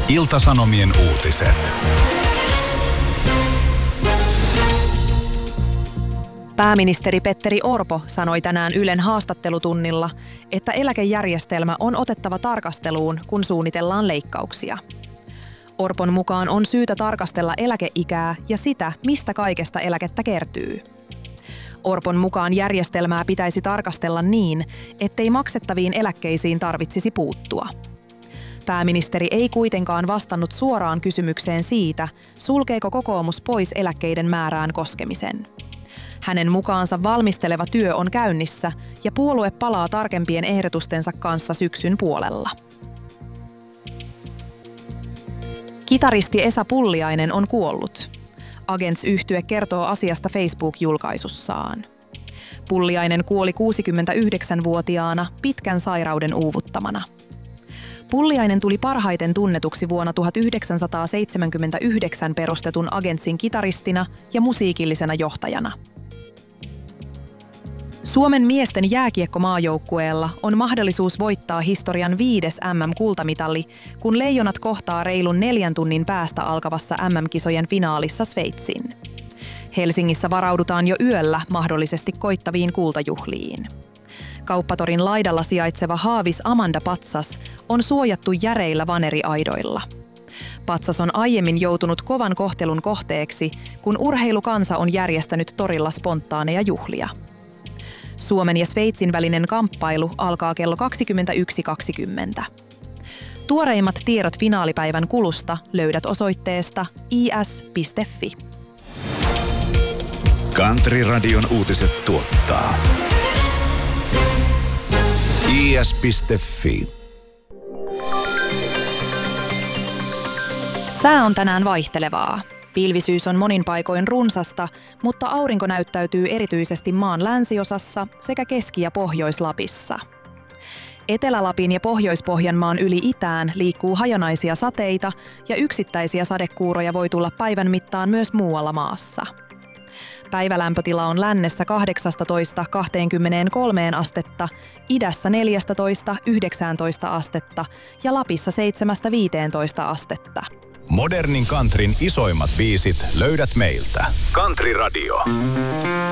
Ilta-Sanomien uutiset. Pääministeri Petteri Orpo sanoi tänään Ylen haastattelutunnilla, että eläkejärjestelmä on otettava tarkasteluun, kun suunnitellaan leikkauksia. Orpon mukaan on syytä tarkastella eläkeikää ja sitä, mistä kaikesta eläkettä kertyy. Orpon mukaan järjestelmää pitäisi tarkastella niin, ettei maksettaviin eläkkeisiin tarvitsisi puuttua. Pääministeri ei kuitenkaan vastannut suoraan kysymykseen siitä, sulkeeko kokoomus pois eläkkeiden määrään koskemisen. Hänen mukaansa valmisteleva työ on käynnissä ja puolue palaa tarkempien ehdotustensa kanssa syksyn puolella. Kitaristi Esa Pulliainen on kuollut. Agents-yhtye kertoo asiasta Facebook-julkaisussaan. Pulliainen kuoli 69-vuotiaana pitkän sairauden uuvuttamana. Pulliainen tuli parhaiten tunnetuksi vuonna 1979 perustetun Agentsin kitaristina ja musiikillisena johtajana. Suomen miesten jääkiekkomaajoukkueella on mahdollisuus voittaa historian 5. MM-kultamitali, kun Leijonat kohtaa reilun 4 tunnin päästä alkavassa MM-kisojen finaalissa Sveitsin. Helsingissä varaudutaan jo yöllä mahdollisesti koittaviin kultajuhliin. Kauppatorin laidalla sijaitseva haavis Amanda-patsas on suojattu järeillä vaneriaidoilla. Patsas on aiemmin joutunut kovan kohtelun kohteeksi, kun urheilukansa on järjestänyt torilla spontaaneja juhlia. Suomen ja Sveitsin välinen kamppailu alkaa kello 21.20. Tuoreimmat tiedot finaalipäivän kulusta löydät osoitteesta is.fi. Country-radion uutiset tuottaa is.fi. Sää on tänään vaihtelevaa. Pilvisyys on monin paikoin runsasta, mutta aurinko näyttäytyy erityisesti maan länsiosassa sekä Keski- ja Pohjois-Lapissa. Etelä-Lapin ja Pohjois-Pohjanmaan yli itään liikkuu hajanaisia sateita ja yksittäisiä sadekuuroja voi tulla päivän mittaan myös muualla maassa. Päivälämpötila on lännessä 18–23 astetta, idässä 14–19 astetta ja Lapissa 7–15 astetta. Modernin countryn isoimmat biisit löydät meiltä. Country Radio.